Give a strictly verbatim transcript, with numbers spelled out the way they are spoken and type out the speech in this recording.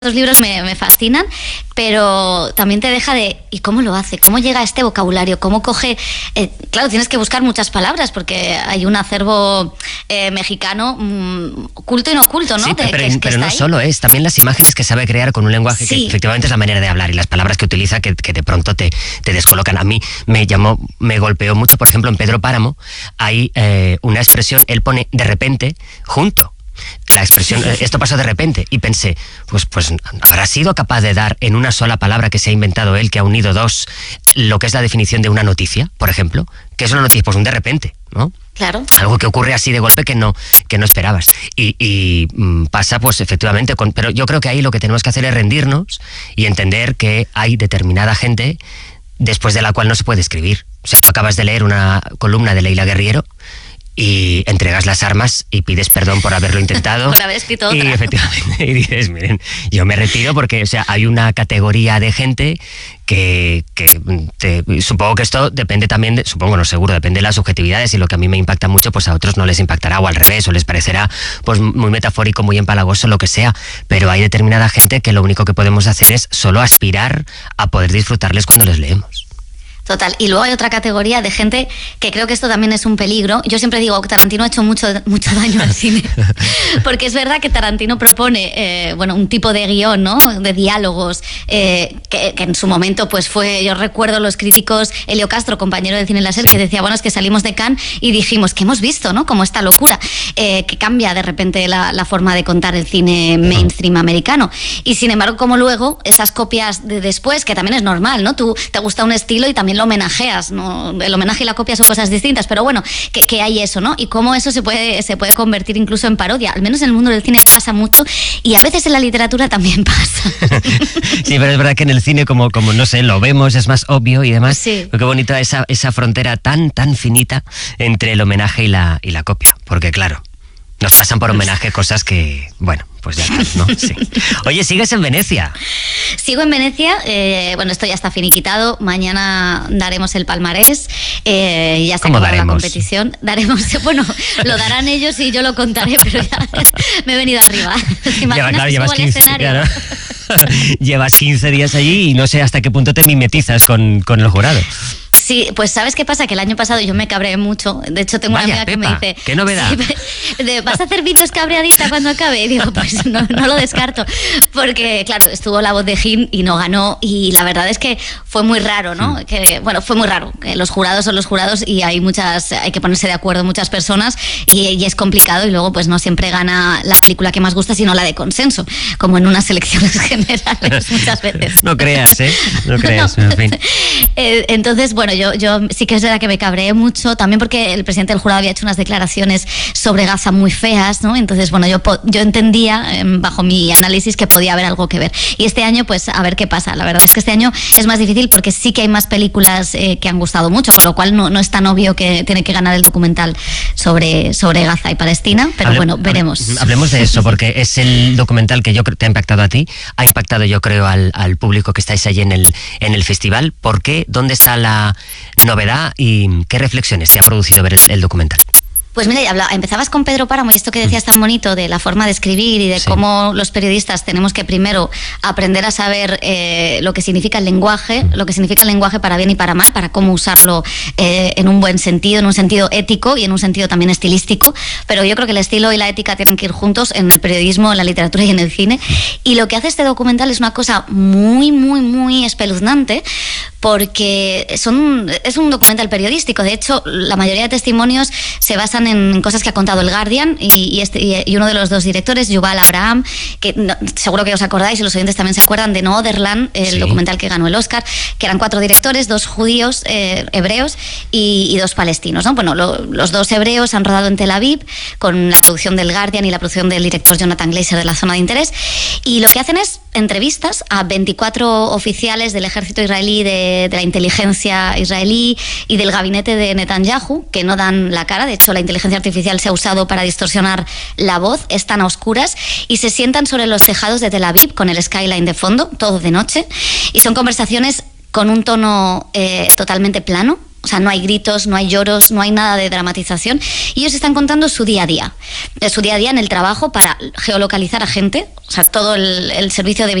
Los libros me, me fascinan, pero también te deja de ¿y cómo lo hace? ¿Cómo llega a este vocabulario? ¿Cómo coge? Eh, claro, tienes que buscar muchas palabras porque hay un acervo eh, mexicano mmm, oculto y no oculto, ¿no? Sí, de, pero, que, que pero no ahí. Solo es, también las imágenes que sabe crear con un lenguaje sí. que efectivamente es la manera de hablar y las palabras que utiliza que, que de pronto te, te descolocan. A mí me llamó, me golpeó mucho, por ejemplo, en Pedro Páramo hay eh, una expresión, él pone de repente junto. La expresión, esto pasó de repente, y pensé, pues, pues habrá sido capaz de dar en una sola palabra que se ha inventado él, que ha unido dos, lo que es la definición de una noticia, por ejemplo. ¿Qué es una noticia? Pues un de repente, ¿no? Claro. Algo que ocurre así de golpe que no, que no esperabas. Y, y mmm, pasa, pues efectivamente, con, pero yo creo que ahí lo que tenemos que hacer es rendirnos y entender que hay determinada gente después de la cual no se puede escribir. O sea, tú acabas de leer una columna de Leila Guerriero y entregas las armas y pides perdón por haberlo intentado. Por haber escrito otra. Y efectivamente, y dices, miren, yo me retiro porque, o sea, hay una categoría de gente que, que te, supongo que esto depende también, de, supongo, no seguro, depende de las subjetividades, y lo que a mí me impacta mucho, pues a otros no les impactará, o al revés, o les parecerá pues muy metafórico, muy empalagoso, lo que sea, pero hay determinada gente que lo único que podemos hacer es solo aspirar a poder disfrutarles cuando les leemos. Total. Y luego hay otra categoría de gente que creo que esto también es un peligro. Yo siempre digo que Tarantino ha hecho mucho, mucho daño al cine. Porque es verdad que Tarantino propone eh, bueno, un tipo de guión, ¿no? De diálogos, eh, que, que en su momento pues fue, yo recuerdo los críticos, Elio Castro, compañero de Cine Láser, sí. que decía, bueno, es que salimos de Cannes y dijimos, ¿qué hemos visto, no? Como esta locura, eh, que cambia de repente la, la forma de contar el cine mainstream americano. Y sin embargo, como luego, esas copias de después, que también es normal, ¿no? Tú te gusta un estilo y también lo homenajeas, ¿no? El homenaje y la copia son cosas distintas, pero bueno, que, que hay eso, ¿no? Y cómo eso se puede, se puede convertir incluso en parodia. Al menos en el mundo del cine pasa mucho, y a veces en la literatura también pasa. Sí, pero es verdad que en el cine, como, como no sé, lo vemos, es más obvio y demás. Sí. Qué bonita esa, esa frontera tan, tan finita entre el homenaje y la, y la copia. Porque claro, nos pasan por homenaje cosas que, bueno, pues ya está, ¿no? Sí. Oye, ¿sigues en Venecia? Sigo en Venecia, eh, bueno, esto ya está finiquitado, mañana daremos el palmarés, eh, ya está acabada la competición. Daremos, bueno, lo darán ellos y yo lo contaré, pero ya me he venido arriba. ¿Te imaginas? Lleva, claro, que llevas subo al quince, escenario? claro. Llevas quince días allí y no sé hasta qué punto te mimetizas con, con el jurado. Sí, pues ¿sabes qué pasa? Que el año pasado yo me cabreé mucho. De hecho, tengo Vaya, una amiga Pepa, que me dice... ¿qué novedad? Sí, de, ¿vas a hacer vídeos cabreadita cuando acabe? Y digo, pues no, no lo descarto. Porque, claro, estuvo la voz de Jim y no ganó. Y la verdad es que fue muy raro, ¿no? Mm. Que, bueno, fue muy raro. Que los jurados son los jurados y hay muchas... Hay que ponerse de acuerdo muchas personas y, y es complicado. Y luego, pues no siempre gana la película que más gusta, sino la de consenso. Como en unas elecciones generales muchas veces. No creas, ¿eh? No creas, no. En fin. Entonces, bueno, yo, yo sí que es verdad que me cabreé mucho, también porque el presidente del jurado había hecho unas declaraciones sobre Gaza muy feas, ¿no? Entonces, bueno, yo, yo entendía, bajo mi análisis, que podía haber algo que ver. Y este año, pues, a ver qué pasa. La verdad es que este año es más difícil porque sí que hay más películas eh, que han gustado mucho, con lo cual no, no es tan obvio que tiene que ganar el documental sobre, sobre Gaza y Palestina, pero Hable, bueno, veremos. Hablemos de eso, porque es el documental que yo creo que te ha impactado a ti, ha impactado yo creo al, al público que estáis allí en el, en el festival. ¿Por qué? ¿Dónde está la novedad y qué reflexiones te ha producido ver el, el documental? Pues mira, habla, empezabas con Pedro Páramo y esto que decías tan bonito de la forma de escribir y de sí. cómo los periodistas tenemos que primero aprender a saber eh, lo que significa el lenguaje, lo que significa el lenguaje para bien y para mal, para cómo usarlo eh, en un buen sentido, en un sentido ético y en un sentido también estilístico, pero yo creo que el estilo y la ética tienen que ir juntos en el periodismo, en la literatura y en el cine, y lo que hace este documental es una cosa muy, muy, muy espeluznante, porque son, es un documental periodístico. De hecho, la mayoría de testimonios se basan en cosas que ha contado el Guardian y, y, este, y uno de los dos directores, Yuval Abraham, que no, seguro que os acordáis y los oyentes también se acuerdan de Noorderland, el sí. documental que ganó el Oscar, que eran cuatro directores, dos judíos eh, hebreos y, y dos palestinos, ¿no? Bueno, lo, los dos hebreos han rodado en Tel Aviv con la producción del Guardian y la producción del director Jonathan Glazer de La Zona de Interés, y lo que hacen es entrevistas a veinticuatro oficiales del ejército israelí, de, de la inteligencia israelí y del gabinete de Netanyahu, que no dan la cara. De hecho, la inteligencia artificial se ha usado para distorsionar la voz, están a oscuras y se sientan sobre los tejados de Tel Aviv con el skyline de fondo, todo de noche, y son conversaciones con un tono eh, totalmente plano, O sea, no hay gritos, no hay lloros, no hay nada de dramatización. Y ellos están contando su día a día. Su día a día en el trabajo para geolocalizar a gente. O sea, todo el, el servicio de